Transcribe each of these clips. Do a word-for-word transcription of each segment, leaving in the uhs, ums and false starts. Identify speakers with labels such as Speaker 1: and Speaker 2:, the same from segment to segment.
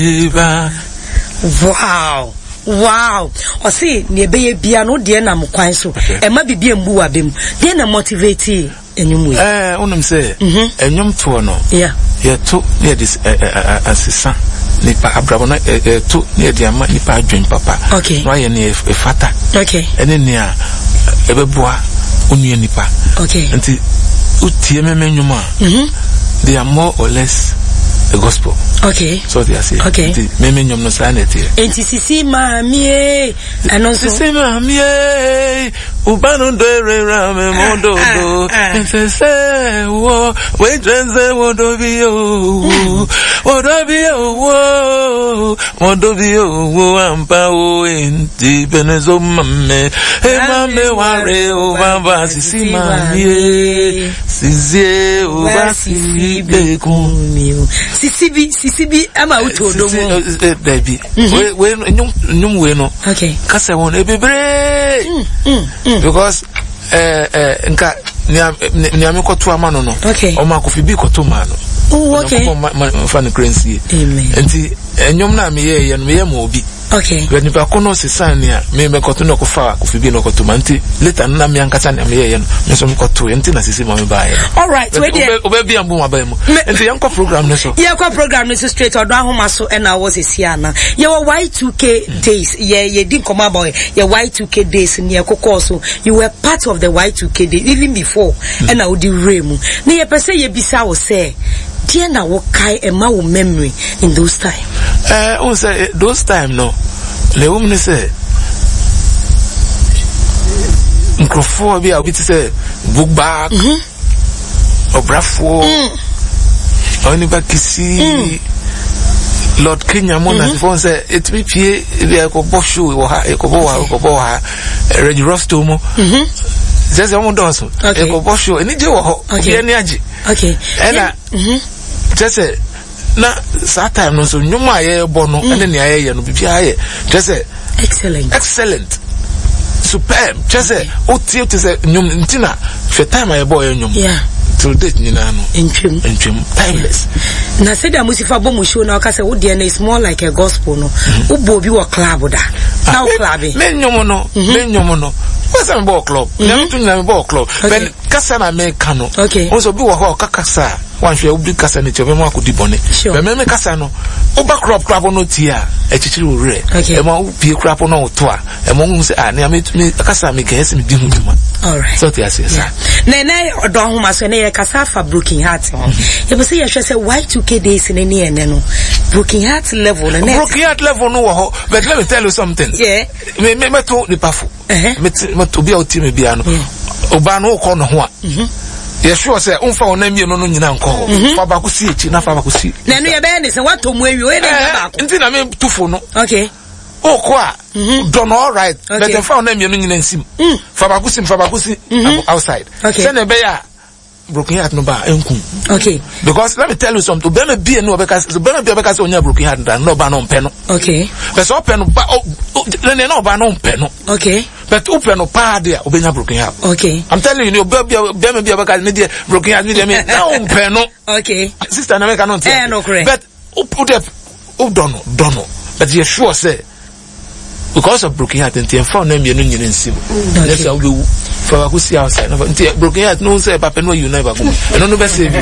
Speaker 1: Wow. Wow. O see ne beye bia no de na mkwan so. E ma bibie mbu wa bem. De na motivate enyum we.
Speaker 2: Eh, unum say enyum to no.
Speaker 1: Yeah.
Speaker 2: Yeah to near this assistant. Nipa abrabo na to near the ama nipa adwen papa.
Speaker 1: Okay.
Speaker 2: No ye ne e fata.
Speaker 1: Okay.
Speaker 2: Ene ne a ebeboa onua nipa.
Speaker 1: Okay.
Speaker 2: Nti utie meme enyum a. Mhm. They are more or less the gospel.
Speaker 1: Okay.
Speaker 2: So they are saying.
Speaker 1: Okay.
Speaker 2: Meme nyom no sanity.
Speaker 1: Enti sisi mami e anonso.
Speaker 2: Sisi mami e ubano dere rame mondo do. Enti se wo we drenze mondo bio. Mondo bio wo. Mondo bio wo ampa wo enti benezo mame. E mame ware o baba sisi mami e. Sisi o basi bekun.
Speaker 1: Sisi bi sisi bi ama utodo mo
Speaker 2: baby we we nyum nyum we no
Speaker 1: okay
Speaker 2: kasa won e bebre because eh eh nka ni ami koto ama no no o ma kofi bi koto ma no
Speaker 1: oh okay
Speaker 2: fan currency
Speaker 1: amen
Speaker 2: enti nyum na me ye ye no me ye mo obi
Speaker 1: okay
Speaker 2: when you kono se sania me me koto no kofa kofi bi no koto manti later na me ankasa na me ye no me so me koto enti na sisi ma me ba ye
Speaker 1: all right we dey
Speaker 2: obe bi ambu ma ba mu enti yanko program ne so
Speaker 1: yeah ko program ne so straight odo ahoma so e na was esi ana ye Y two K days ye ye din koma boy ye Y two K days ne kokko so you were part of the Y two K day even before e na odi remu ne ye pese ye bisa wo say dear na wo kai e ma wo memory in those time
Speaker 2: eh on say those time no le woman say microphone bi a bit say book back obrafo oni ba kisi Lord Kenya mona phone say it be pie e ko bo show wo ha e ko bo wa ko bo ha Reggie Rosto mo just am don so e ko bo show eni je wo ho obi eni age
Speaker 1: okay
Speaker 2: ena just say na that time no so nyuma ye bo no ene ne aye ye no bibia aye just say
Speaker 1: excellent
Speaker 2: excellent superb just say o tie to say nyum ntina fe time aye bo ye nyum
Speaker 1: yeah
Speaker 2: to date ni na no
Speaker 1: entwem
Speaker 2: entwem timeless
Speaker 1: na said da musifa bo mu show na ka say wo de na is more like a gospel no wo bo bi wo club da now club
Speaker 2: me nyum no me nyum no what's a ball club na to na ball club but kasa na me kano also bi wo ho kakasa wan hwe obi kasa ne chebe mo akodi bone be me me kasa no oba crop crop no tia e chichiri ore e mo pie crop no to a e mo hu se ah ne me kasa me kese me di hu duma
Speaker 1: all right
Speaker 2: so tia se sa
Speaker 1: na na odo hu ma so na ye kasa fa broken heart e be say ye hwe say Y two K days ne ne ene no broken heart level na
Speaker 2: broken heart level no wo ho but let me tell you something
Speaker 1: yeah
Speaker 2: me me me to ni pafo me me to bia o ti me bia no oba no ko no ho a yes sure say unfa onamie no no nyina nko fa ba ko si echi na fa ba ko si
Speaker 1: na no ye be ne se wato mu awi o e na ba ko
Speaker 2: nti na me tufo no
Speaker 1: okay
Speaker 2: o ko a don all right but the fa onamie no nyina nsim fa ba ko si fa ba ko si outside say na be ya broken heart no ba enkum
Speaker 1: okay
Speaker 2: because let me tell you something be me be no be ka so be me be ka so onya broken heart no ba no mpe no
Speaker 1: okay
Speaker 2: but so pe no ba le no ba no mpe no
Speaker 1: okay
Speaker 2: but open no pa there obenya broken heart
Speaker 1: okay
Speaker 2: I'm telling you be be me be ka me dey broken heart me dey me na mpe no
Speaker 1: okay
Speaker 2: sister na me ka no tell
Speaker 1: eh no correct
Speaker 2: but who put up who don't know don't know but you sure say because of broken heart and found them you know you nsim let's how we for go see outside broken heart no say papa no you never go and no be save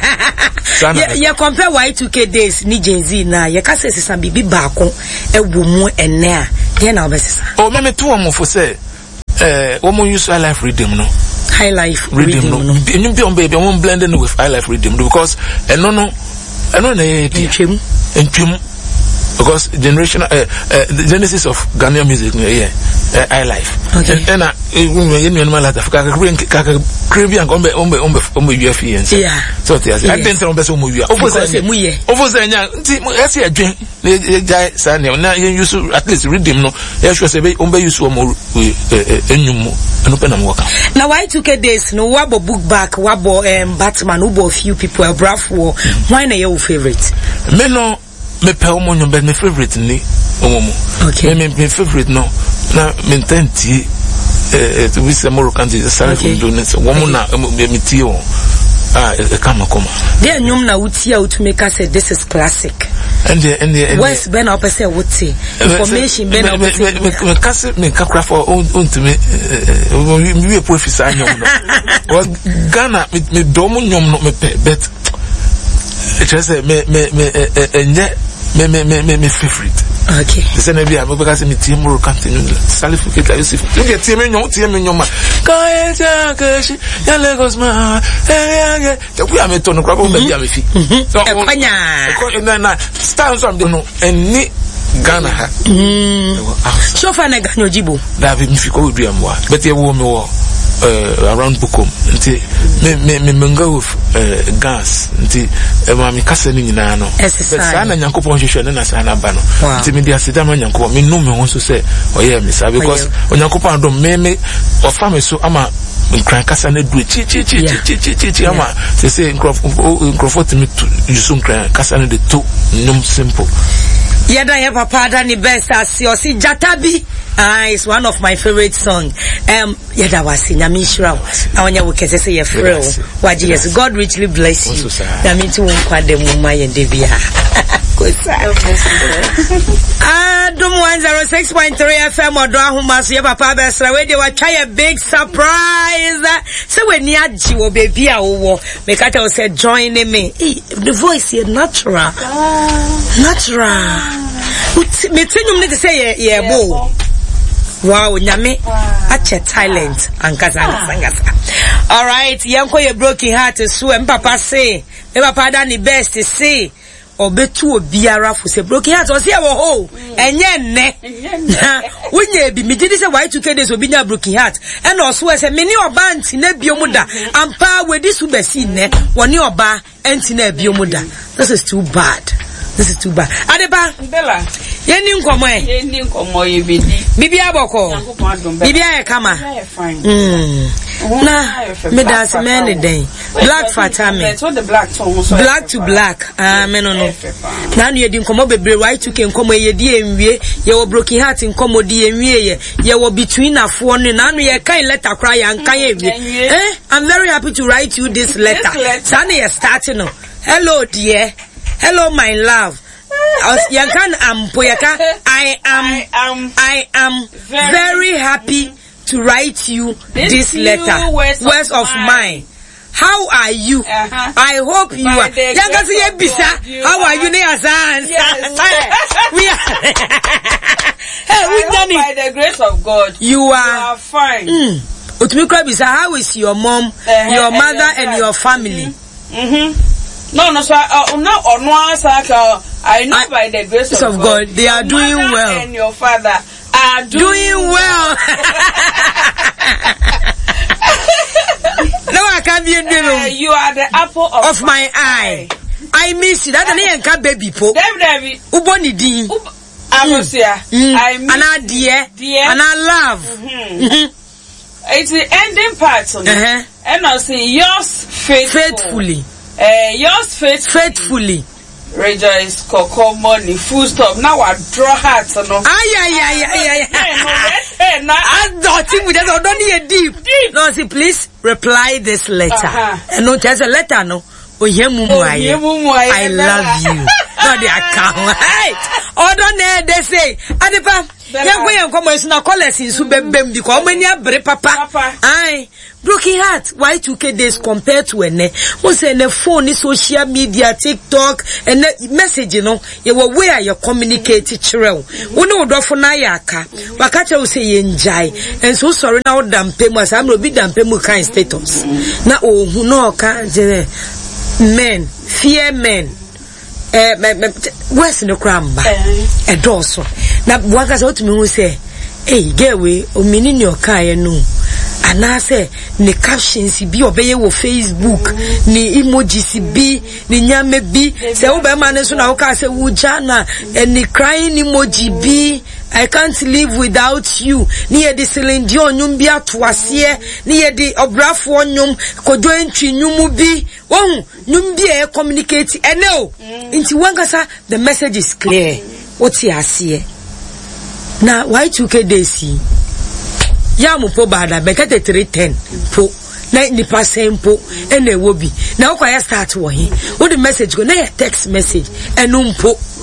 Speaker 2: you
Speaker 1: yeah yeah compare Y two K days ni Gen Z na ye ka say sisan bibi baako ewu mu ene a dey na obesisa
Speaker 2: oh me me to am for say eh wo mo use high life rhythm no
Speaker 1: high life rhythm no
Speaker 2: you be on baby one blending with high life rhythm because eh no no eh no na ye
Speaker 1: entwem
Speaker 2: entwem because generation uh, uh, the genesis of Ghanaian music yeah uh, high life
Speaker 1: okay
Speaker 2: and na you know my life ka ka Caribbean ombe ombe ombe ombe U F E
Speaker 1: yeah
Speaker 2: so yes I didn't ombe so mo wi ofo say
Speaker 1: mu ye
Speaker 2: ofo say nya nti ese adwen na jai sa na na use at least rhythm no ya sure say ombe use mo enyum mo eno pe na mo waka
Speaker 1: na Y two K days no wabo book back wabo um, Batman wabo few people brafo why na your favorite
Speaker 2: me no me pe omo nyo but my favorite ni omo
Speaker 1: okay
Speaker 2: me me favorite no na me tenti eh to be some Moroccan is sorry for doing this woman na me tie o ah e kama koma
Speaker 1: there nyom na utia to make us say this is classic
Speaker 2: and the and the
Speaker 1: West Ben up say what say information Ben up say
Speaker 2: me case me kakra for on to me we professor nyom no was Ghana me dom nyom no me bet it just me me me me me me me me favorite.
Speaker 1: Okay.
Speaker 2: The same way I'm because me team more continue salificate like you get team nyom team nyom ma ka ja ka shi ya Lagos ma eh ya ya we am to no kra ko be ya me fi so
Speaker 1: kwanya
Speaker 2: na stand so am no eni Ghana ha
Speaker 1: so fa na Ghana jibo
Speaker 2: da be mi fi ko du amwa but ye wo me wo around Bukom nti me me me menga with gas nti e ma mi kasa ni nyina no but sa na Nyankopon hwehwe na sa na ba no nti me dia seda ma Nyankopon me no me ho so say oye me sa because Nyankopon do me me o fa me so ama nkran kasa na du chi chi chi chi chi chi chi ama se se nkrofot me yusu nkran kasa na de to num simple
Speaker 1: Yada ya papa da ni best as you see Jatabi. Ah, it's one of my favorite song. Um, Yada wasi na mishra. Na wanya wukese se ye frill. Waji yes, God richly bless you. Na mi tu unkwa de muma yende biya. Kosa. Ah, Dum one oh six point three F M odo ahuma so ye papa besra we dey wa try a big surprise. So when ni aji wo baby a wo, me ka tell say join me. The voice here natural. Natural. Me tinyum ne say ye ye bo. Wow, nyame ache talent ankasa ankasa. All right, yanko ye broken heart so em papa say, me papa da ni best say obetu obiara fo say broken heart o say wo ho enye nne. Wonye bi me gidi say why two k days obi nya broken heart. E na so say me ni oba nti na biom da ampa we di su besi nne woni oba enti na biom da. This is too bad. This is too bad. Adeba
Speaker 3: Bella
Speaker 1: Yeni nkomo e
Speaker 3: Yeni nkomo ye bidi
Speaker 1: Bibi aboko Bibi aye kama
Speaker 3: fine.
Speaker 1: Mm. Na me dance many day black fatame
Speaker 3: So the black tone
Speaker 1: black to black ah me no no na no yedi nkomo bebre why to ke nkomo ye di enwie ye wo broken heart nkomo di enwie ye ye wo between afo no na no ye kan letter cry and kan ye eh I'm very happy to write you this letter sa na ye start no hello dear. Hello, my love. Yankan Ampoyaka, I am, I am very happy to write you this letter. Words of mine. How are you? Uh-huh. I hope you are. Yankasi Bisa. How are you, Neazan? We are.
Speaker 3: Hey, by the grace of God,
Speaker 1: you are,
Speaker 3: you are fine.
Speaker 1: Mm. Utumikwa Bisa, how is your mom, uh-huh, your mother, and, and your family?
Speaker 3: Mm-hmm. No, no, so uh, no, or no, I know I, by the grace of, of God,
Speaker 1: God, they are doing well.
Speaker 3: And your father are doing,
Speaker 1: doing well. No, I can't be a
Speaker 3: uh, you are the apple of,
Speaker 1: of my, my eye. eye. I miss you. That's the name of baby po.
Speaker 3: David,
Speaker 1: Uboni di.
Speaker 3: Amosia. I miss.
Speaker 1: And I dear, dear, and I love.
Speaker 3: Mm-hmm. Mm-hmm. It's the ending part of it. Uh-huh. And I say yours faithful.
Speaker 1: faithfully.
Speaker 3: Uh, yours faithfully.
Speaker 1: Faithfully.
Speaker 3: Rejoice, Coco, money, full stop. Now I draw hearts. No.
Speaker 1: Ay, ay, ay, ay, ay. I don't think we don't need a deep. deep. No, see, please reply this letter. Uh-huh. And no, there's a letter, no. Oh, yeah, I love you. No, they are calm. Hey, oh, don't they say, Adepa, young way and come is not callers in Subem because when you're bre papa. Aye. Broken heart, why two K days compared to a ne? What's in the phone, social media, TikTok, and message, you know, you were where you communicate children. We know do for Nayaka, Wakacha will say enjoy, and so sorry now, damn payments, I'm no be damn payment kind status. Now, oh, who know, men, fear men. Eh, where's the cramba? A dorsal. Now, what has what to me who say, hey, get away, or meaning your car, no. And I say, ni captions bi obeye wo Facebook, ni emojis bi, ni nyame bi, se obe man so na wo ka say wujana, and ni crying emoji bi, I can't live without you. Ni e de Celine onyum bi atoase, ni e de obrafo onyum, kojo entwi nyum bi, wohu, nyum bi e communicate ene o. Nti wankasa the message is clear. What's ase? Na why two K days? Ya mu po bada bekete three ten po na ni percent po ene wo bi na wo kwa start wo he wo the message go na text message enu mpo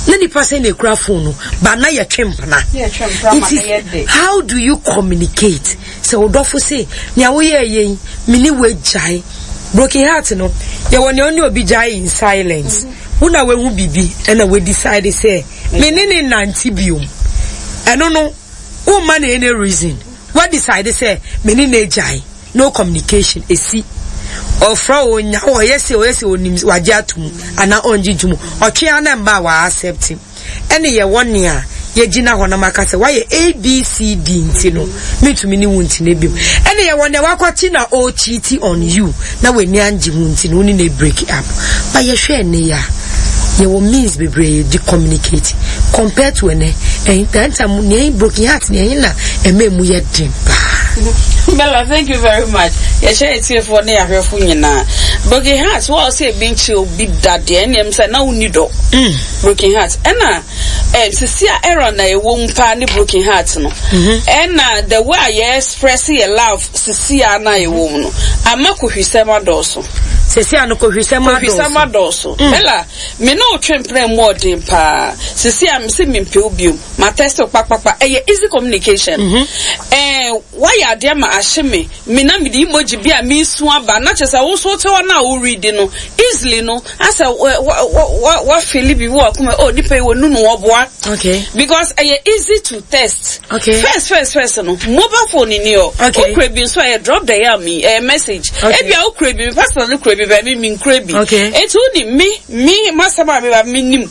Speaker 1: na ni person e kura phone ba na ye twempana
Speaker 3: yeah twempana ma na ye de
Speaker 1: how do you communicate say odofo say nia wo ye yen me ni we jai broken heart no ye woni oni obi jai in silence una we hu bibi na we decide say me ni ni nanti biom eno no o man any reason what decide say me ni na jai no communication esi or from onya o yesi o yesi onim waje atum ana onji jumu otwe ana mba wa accept him ene ye woni a ye gina ho na maka se why A B C D ntino me to me ni wunti na bim ene ye woni wakwati na o cheat on you na we ni anje wunti no ni na break up but ye hwe ne ya ye wo means bebre di communicate compared to ene and that time ni broken heart ni na ememu ye din ba.
Speaker 3: Bella, thank you very much. Yeah, share it here for near her funyana. Broken hearts, what say being chill be that the end say now need do. Broken hearts. Enna and to see a error na won't pan broken hearts no. Enna the way I express a love to see a na woman. I'm not with sema doso.
Speaker 1: Sesia no kohwisema doso.
Speaker 3: Kohwisema doso. Bella, me no twempre more din pa. Sesia me se me mpeobium. Ma test pa pa pa. Eh easy communication. Eh why are there ma ashime me na me di emoji bia me su aba na chesa wo so te na wo read no easily no asa what what feel bi wo akuma oh nipa wo nu no oboa
Speaker 1: okay
Speaker 3: because eh easy to test
Speaker 1: okay
Speaker 3: first first first no mobile phone ni o okre bi so I drop the ya me a message e bia okre bi pastor no okre bi ba me me nkre bi etu ni me me masaba me ba me nim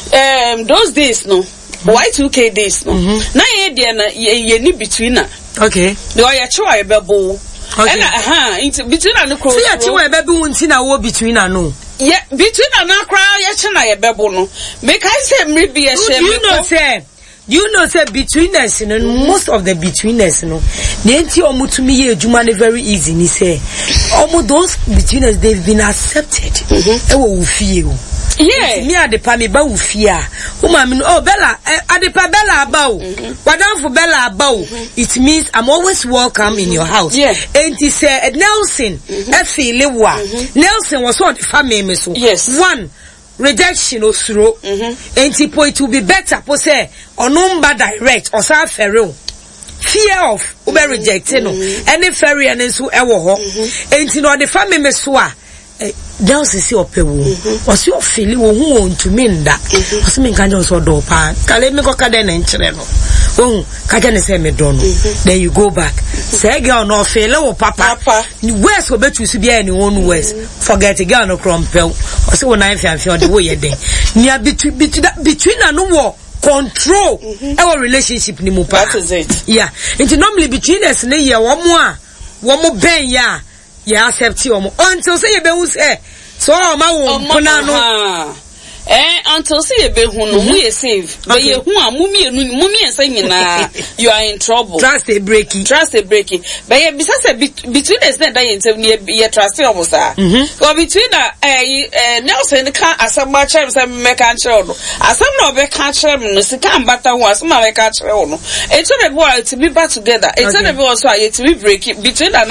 Speaker 3: um those days no Y two K days no na ye de na ye ni between na
Speaker 1: okay
Speaker 3: the oya chewa e bebo and aha into between na no cross
Speaker 1: see ya chewa e bebo unti na wo between na no
Speaker 3: yeah between na na kra ye che na ye bebo no make I say me be a shame
Speaker 1: you know say you know say between us no most of the between us no the enti omo to me ye adwuma ne very easy ni say omo those between us they've been accepted e wo wo fie o
Speaker 3: yeah
Speaker 1: me adepa me ba wo fie a wo ma me oh Bella adepa Bella aba o wadanfo Bella aba o it means I'm always welcome in your house
Speaker 3: yeah
Speaker 1: enti say Nelson e feel wa Nelson was on the family so
Speaker 3: yes
Speaker 1: one rejection osuro enti po it will be better po say onumba direct or sa ferro fear of ube rejecting no any ferry and so e wo ho enti no the family so a Dance is your pewu. Was your feeling who to mean that? Was me can just do pa. Kale me go kaden enchireno. Oh, kaden say me dono. Then you go back. Say girl no feel o papa. West will bet you to be any one west. Forget a girl no crumpel. Or so when I feel the way you dey. Near between between between and no war. Control our relationship ni mo pa.
Speaker 3: That is it.
Speaker 1: Yeah. It's normally between us ne year one more. One more ben ya. Yeah, accept you until say you be who say so ma wo kuna no
Speaker 3: eh until say you be who no we save but you who am mumi enu mumi say nyina you are in trouble
Speaker 1: trust a breaking
Speaker 3: trust a breaking but you be say between us that you say you trust you sir so between that eh Nelson can asamba chem say me kan chere no asam no be kan chere no sika ambata ho asama be kan chere no e to the boy to be back together e to the boy also are to be breaking between that